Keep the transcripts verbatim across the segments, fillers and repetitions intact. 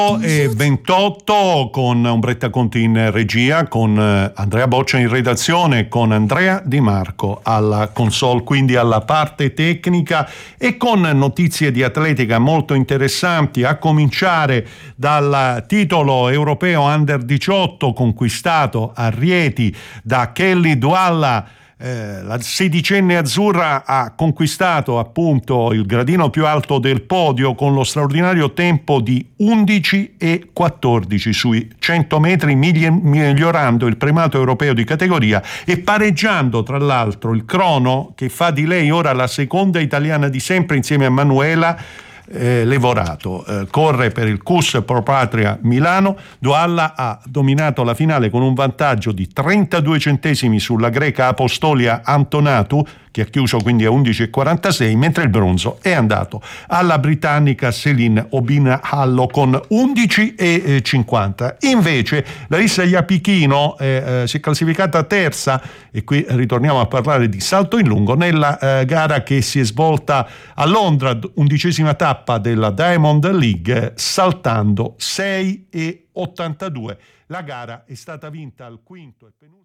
E ventotto con Umberta Conti in regia, con Andrea Boccia in redazione, con Andrea Di Marco alla console, quindi alla parte tecnica, e con notizie di atletica molto interessanti, a cominciare dal titolo europeo under diciotto conquistato a Rieti da Kelly Douala. Eh, la sedicenne azzurra ha conquistato appunto il gradino più alto del podio con lo straordinario tempo di undici e quattordici sui cento metri, migliorando il primato europeo di categoria e pareggiando tra l'altro il crono che fa di lei ora la seconda italiana di sempre insieme a Manuela Eh, Levorato. Eh, corre per il C U S Pro Patria Milano. Douala ha dominato la finale con un vantaggio di trentadue centesimi sulla greca Apostolia Antonatu, che ha chiuso quindi a undici e quarantasei, mentre il bronzo è andato alla britannica Céline Obinhallo con undici e cinquanta. Invece Larissa Iapichino eh, eh, si è classificata terza, e qui ritorniamo a parlare di salto in lungo, nella eh, gara che si è svolta a Londra, undicesima tappa della Diamond League, saltando sei e ottantadue. La gara è stata vinta al quinto e penultimo.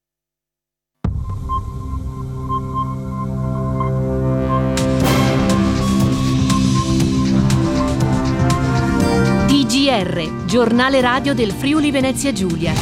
T G R, giornale radio del Friuli Venezia Giulia.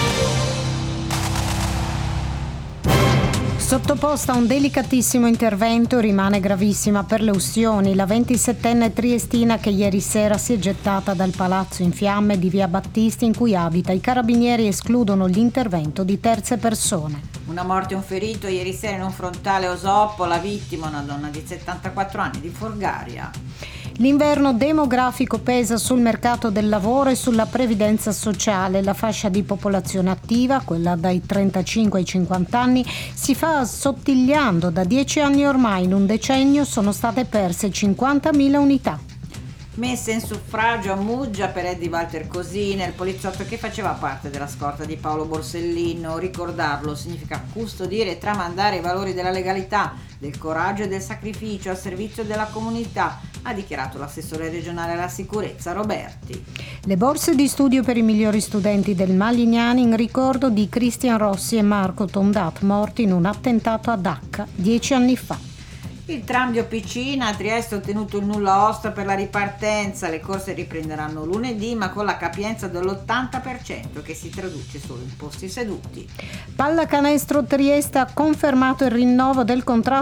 Sottoposta a un delicatissimo intervento, rimane gravissima per le ustioni la ventisettenne triestina che ieri sera si è gettata dal palazzo in fiamme di via Battisti in cui abita. I carabinieri escludono l'intervento di terze persone. Una morte e un ferito ieri sera in un frontale Osoppo, la vittima una donna di settantaquattro anni di Folgaria. L'inverno demografico pesa sul mercato del lavoro e sulla previdenza sociale. La fascia di popolazione attiva, quella dai trentacinque ai cinquanta anni, si fa assottigliando. Da dieci anni ormai, in un decennio, sono state perse cinquantamila unità. Messa in suffragio a Muggia per Eddie Walter Cosina, il poliziotto che faceva parte della scorta di Paolo Borsellino. Ricordarlo significa custodire e tramandare i valori della legalità, del coraggio e del sacrificio al servizio della comunità, ha dichiarato l'assessore regionale alla sicurezza Roberti. Le borse di studio per i migliori studenti del Malignani in ricordo di Cristian Rossi e Marco Tondat, morti in un attentato a Dacca dieci anni fa. Il tram di Opicina a Trieste ha ottenuto il nulla osta per la ripartenza. Le corse riprenderanno lunedì, ma con la capienza dell'ottanta per cento, che si traduce solo in posti seduti. Pallacanestro Trieste ha confermato il rinnovo del contratto